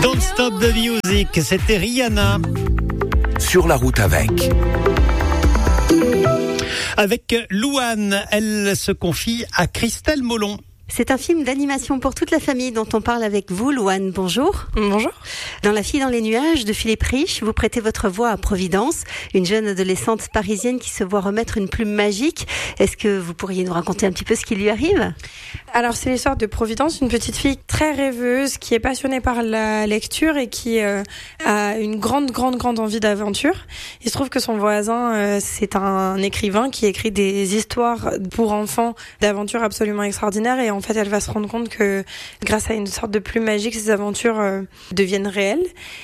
Don't Stop the Music, c'était Rihanna. Sur la route avec Louane, elle se confie à Christelle Molon. C'est un film d'animation pour toute la famille dont on parle avec vous, Louane. Bonjour. Bonjour. Dans La fille dans les nuages de Philippe Rich, vous prêtez votre voix à Providence, une jeune adolescente parisienne qui se voit remettre une plume magique. Est-ce que vous pourriez nous raconter un petit peu ce qui lui arrive ? Alors, c'est l'histoire de Providence, une petite fille très rêveuse qui est passionnée par la lecture et qui a une grande envie d'aventure. Il se trouve que son voisin, c'est un écrivain qui écrit des histoires pour enfants d'aventure absolument extraordinaires, et en fait, elle va se rendre compte que grâce à une sorte de plume magique, ces aventures deviennent réelles.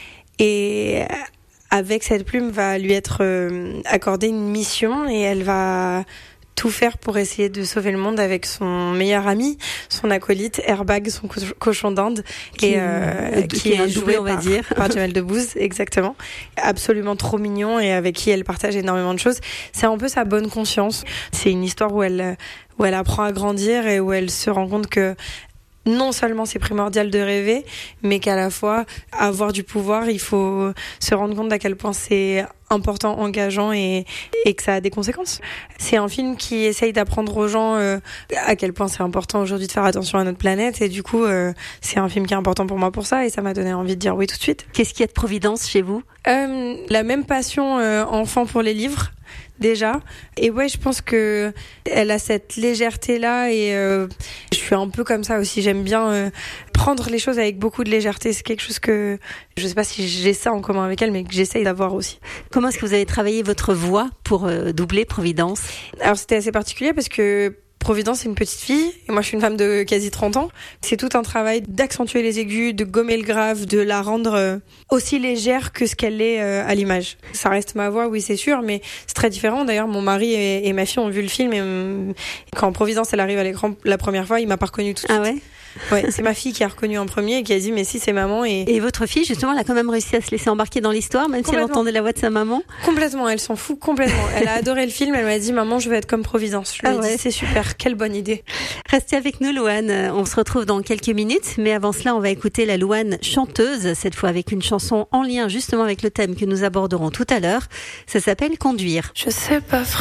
Et avec cette plume va lui être accordée une mission, et elle va tout faire pour essayer de sauver le monde avec son meilleur ami, son acolyte Airbag, son cochon d'Inde, qui est joué, on va dire, par Jamel Debbouze, exactement. Absolument trop mignon, et avec qui elle partage énormément de choses. C'est un peu sa bonne conscience. C'est une histoire où elle apprend à grandir et où elle se rend compte que non seulement c'est primordial de rêver, mais qu'à la fois, avoir du pouvoir, il faut se rendre compte à quel point c'est important, engageant, et que ça a des conséquences. C'est un film qui essaye d'apprendre aux gens à quel point c'est important aujourd'hui de faire attention à notre planète, et du coup, c'est un film qui est important pour moi pour ça, et ça m'a donné envie de dire oui tout de suite. Qu'est-ce qu'il y a de Providence chez vous ? La même passion enfant pour les livres. Déjà. Et ouais, je pense que elle a cette légèreté-là, et je suis un peu comme ça aussi. J'aime bien prendre les choses avec beaucoup de légèreté. C'est quelque chose que je sais pas si j'ai ça en commun avec elle, mais que j'essaye d'avoir aussi. Comment est-ce que vous avez travaillé votre voix pour doubler Providence ? Alors, c'était assez particulier parce que Providence, c'est une petite fille, et moi je suis une femme de quasi 30 ans. C'est tout un travail d'accentuer les aigus, de gommer le grave, de la rendre aussi légère que ce qu'elle est à l'image. Ça reste ma voix, oui c'est sûr, mais c'est très différent. D'ailleurs, mon mari et ma fille ont vu le film, et quand Providence elle arrive à l'écran la première fois, il m'a pas reconnue tout de suite. Ah ouais ? Ouais, c'est ma fille qui a reconnu en premier et qui a dit mais si, c'est maman. Et votre fille, justement, elle a quand même réussi à se laisser embarquer dans l'histoire, même si elle entendait la voix de sa maman. Complètement, elle s'en fout complètement. Elle a adoré le film, elle m'a dit maman, je veux être comme Providence. Je lui ai dit c'est super, quelle bonne idée. Restez avec nous, Louane, on se retrouve dans quelques minutes, mais avant cela on va écouter la Louane chanteuse, cette fois avec une chanson en lien justement avec le thème que nous aborderons tout à l'heure. Ça s'appelle Conduire. Je sais pas